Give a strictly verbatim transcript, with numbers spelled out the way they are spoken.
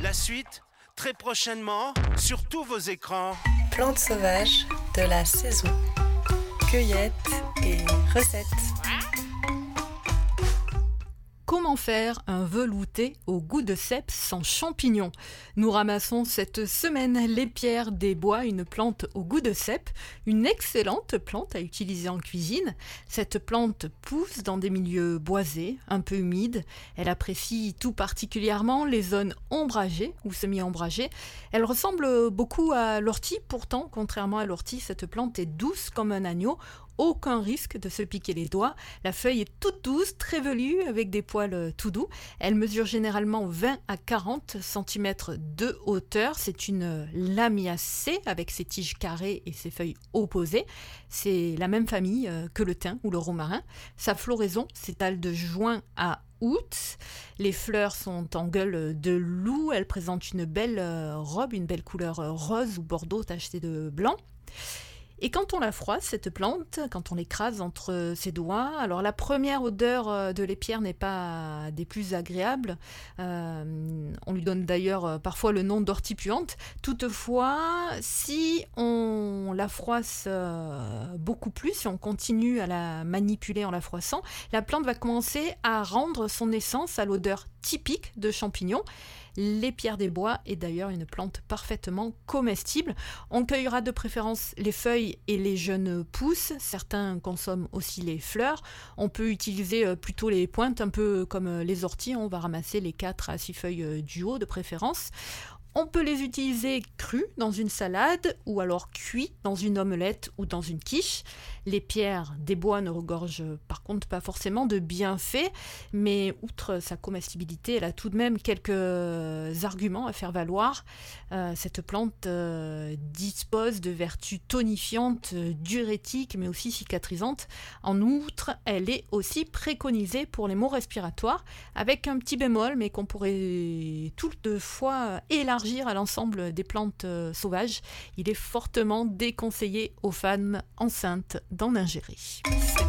La suite, très prochainement, sur tous vos écrans. Plantes sauvages de la saison. Cueillettes et recettes. Comment faire un velouté au goût de cèpe sans champignons ? Nous ramassons cette semaine l'épierre des bois, une plante au goût de cèpe, une excellente plante à utiliser en cuisine. Cette plante pousse dans des milieux boisés, un peu humides. Elle apprécie tout particulièrement les zones ombragées ou semi-ombragées. Elle ressemble beaucoup à l'ortie, pourtant, contrairement à l'ortie, cette plante est douce comme un agneau. Aucun risque de se piquer les doigts. La feuille est toute douce, très velue, avec des poils tout doux. Elle mesure généralement vingt à quarante centimètres de hauteur. C'est une lamiacée avec ses tiges carrées et ses feuilles opposées. C'est la même famille que le thym ou le romarin. Sa floraison s'étale de juin à août. Les fleurs sont en gueule de loup. Elles présentent une belle robe, une belle couleur rose ou bordeaux tachetée de blanc. Et quand on la froisse, cette plante, quand on l'écrase entre ses doigts, alors la première odeur de l'épierre n'est pas des plus agréables. Euh, on lui donne d'ailleurs parfois le nom d'ortie puante. Toutefois, si on la froisse beaucoup plus, si on continue à la manipuler en la froissant, la plante va commencer à rendre son essence à l'odeur typique de champignons. L'épierre des bois est d'ailleurs une plante parfaitement comestible. On cueillera de préférence les feuilles et les jeunes pousses. Certains consomment aussi les fleurs. On peut utiliser plutôt les pointes, un peu comme les orties. On va ramasser les quatre à six feuilles du haut de préférence. On peut les utiliser crus dans une salade ou alors cuits dans une omelette ou dans une quiche. L'épierre des bois ne regorge par contre pas forcément de bienfaits, mais outre sa comestibilité, elle a tout de même quelques arguments à faire valoir. Euh, cette plante euh, dispose de vertus tonifiantes, diurétiques, mais aussi cicatrisantes. En outre, elle est aussi préconisée pour les maux respiratoires, avec un petit bémol, mais qu'on pourrait toutefois élargir à l'ensemble des plantes euh, sauvages. Il est fortement déconseillé aux femmes enceintes d'en ingérer.